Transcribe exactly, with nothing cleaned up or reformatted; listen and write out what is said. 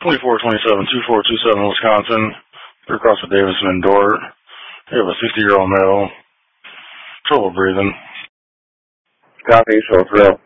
twenty-four twenty-seven, two four two seven, Wisconsin. They're across with Davison and Dort. They have a sixty-year-old male. Trouble breathing. Copy, so thrill.